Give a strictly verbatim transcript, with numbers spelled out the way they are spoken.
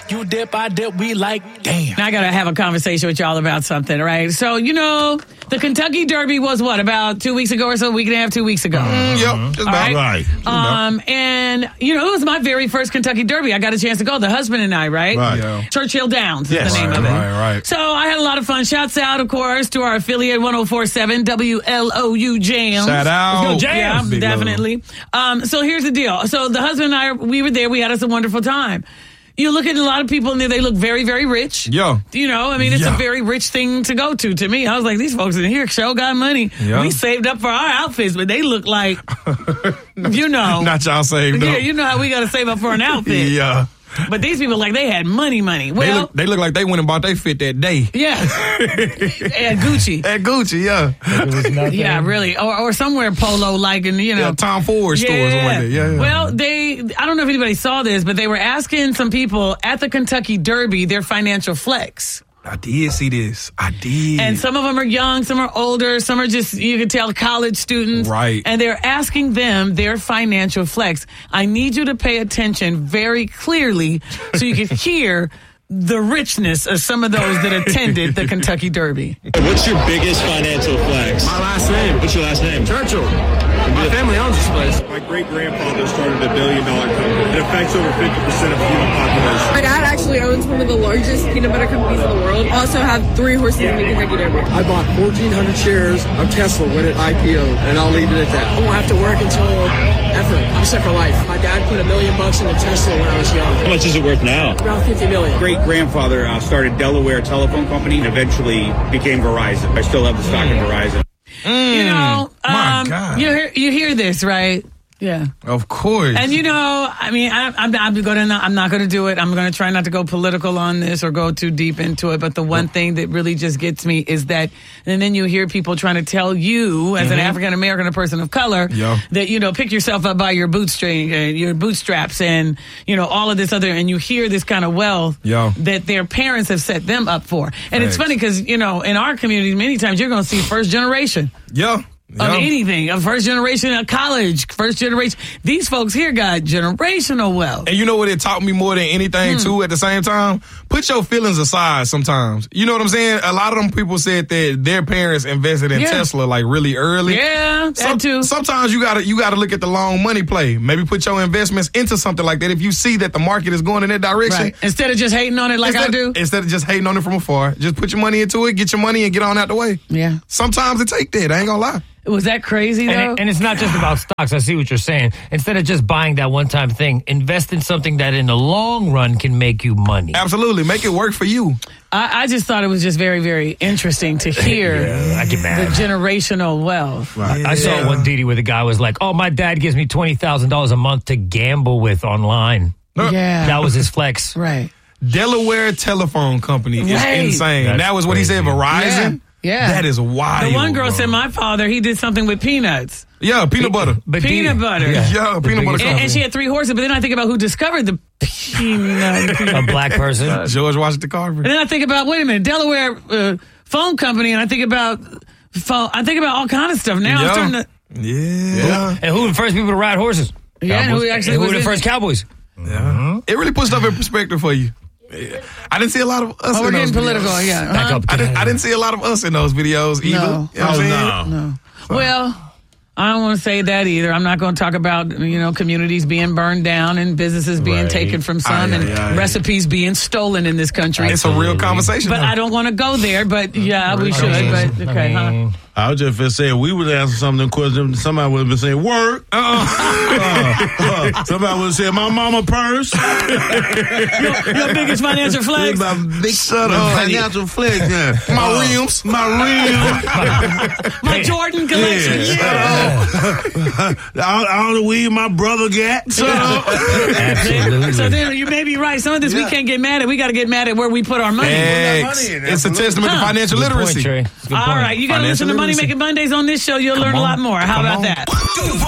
You dip, I dip, we like, damn. I got to have a conversation with y'all about something, right? So, you know, the Kentucky Derby was what, about two weeks ago or so, a week and a half, two weeks ago? Mm, yep, just about right. right. Um, and, you know, it was my very first Kentucky Derby. I got a chance to go, the husband and I, right? Right. Yeah. Churchill Downs Yes. is the name Right, of it. right, right. So I had a lot of fun. Shouts out, of course, to our affiliate one oh four point seven W L O U Jams. Shout out. Let's go Jams. Big Yeah, definitely. Um, so here's the deal. So the husband and I, we were there. We had us a wonderful time. You look at a lot of people in there, they look very, very rich. Yeah. You know, I mean, it's Yeah. a very rich thing to go to. To me, I was like, these folks in here show got money. Yeah. We saved up for our outfits, but they look like, you know. Not y'all saved Yeah, up. you know how we got to save up for an outfit. Yeah. But these people, like, they had money, money. Well, They look, they look like they went and bought their fit that day. yeah. At Gucci. At Gucci, yeah. Yeah, really. Or, or somewhere Polo, like, in, you know. Yeah, Tom Ford store or something like that. Yeah, yeah. Well, they, I don't know if anybody saw this, but they were asking some people at the Kentucky Derby their financial flex. I did see this. I did. And some of them are young, some are older, some are just, you can tell, college students. Right. And they're asking them their financial flex. I need you to pay attention very clearly so you can hear the richness of some of those that attended the Kentucky Derby. What's your biggest financial flex? My last name. What's your last name? Churchill. My family owns this place. My great-grandfather started a billion-dollar company. It affects over fifty percent of the human population. My dad actually owns one of the largest peanut butter companies in the world. Also have three horses in the Kentucky Derby. I bought fourteen hundred shares of Tesla when it I P O'd, and I'll leave it at that. I won't have to work until ever. I'm set for life. My dad put a million bucks into Tesla when I was young. How much is it worth now? Around fifty million. Great-grandfather uh, started Delaware Telephone Company and eventually became Verizon. I still have the stock in Verizon. You know, my um, God. you hear, you hear this, right? Yeah. Of course. And you know, I mean, I, I'm, I'm going to, I'm not going to do it. I'm going to try not to go political on this or go too deep into it. But the one thing that really just gets me is that, and then you hear people trying to tell you, as an African American, a person of color, Yeah. that you know, pick yourself up by your bootstring, uh, your bootstraps, and you know, all of this other. And you hear this kind of wealth Yeah. that their parents have set them up for. And it's Thanks. funny because you know, in our community, many times you're going to see first generation. yeah. Of yeah. anything, of first generation of college, first generation. These folks here got generational wealth. And you know what it taught me more than anything, Hmm. too, at the same time? Put your feelings aside sometimes. You know what I'm saying? A lot of them people said that their parents invested in Yeah. Tesla, like, really early. Yeah, that Some- too. Sometimes you gotta you gotta look at the long money play. Maybe put your investments into something like that if you see that the market is going in that direction. Right. Instead of just hating on it like instead, I do. Instead of just hating on it from afar, just put your money into it, get your money, and get on out the way. Yeah. Sometimes it take that. I ain't gonna lie. Was that crazy though? And, it, and it's not just about stocks. I see what you're saying. Instead of just buying that one-time thing, invest in something that in the long run can make you money. Absolutely. Make it work for you. I, I just thought it was just very, very interesting to hear Yeah, I get the mad. generational wealth. Right. I saw one Didi where the guy was like, oh, my dad gives me twenty thousand dollars a month to gamble with online. Yeah. That was his flex. Right. Delaware Telephone Company is Right. insane. That's that was what he said, crazy. Verizon. Yeah. That is wild. The one girl bro. said my father, he did something with peanuts. Yeah, peanut butter. But Peanut Didi- butter. Yeah. Yeah, The peanut butter biggest- And, and she had three horses, but then I think about who discovered the peanut. A black person. George Washington Carver. And then I think about, wait a minute, Delaware uh, Phone Company, and I think about phone, I think about all kind of stuff. Now I'm starting to, Yeah. yeah. And who were the first people to ride horses? yeah, and Cowboys. who actually And who was were the in- first cowboys? Yeah. It really put stuff in perspective for you. Yeah. I didn't see a lot of us Oh, we're in those getting political, videos. yeah. Back Huh? up. I didn't, I didn't see a lot of us in those videos either. No. You know what I'm saying? No. Well, I don't want to say that either. I'm not going to talk about, you know, communities being burned down and businesses being Right. taken from some Ah, yeah, and yeah, yeah. recipes being stolen in this country. It's a real conversation. But though. I don't want to go there, but yeah, we should. But okay, huh? I was just finna say, if we would answer something, of course, somebody would have been saying, work. Uh, uh, somebody would have said, my mama purse. Your, your biggest financial flex? My big Shut my up. financial flex, yeah. My Uh, rims. My rims. My Jordan collection. Yeah. all, all the weed my brother got. Shut up. Absolutely. So then you may be right. Some of this we can't get mad at. We got to get mad at where we put our money. X. money in, It's a testament Huh. to financial Good point, literacy. Trey. It's a good All point. right, you got to Financial listen to Money literacy. Making Mondays on this show. You'll learn a on. lot more. How Come about on. that?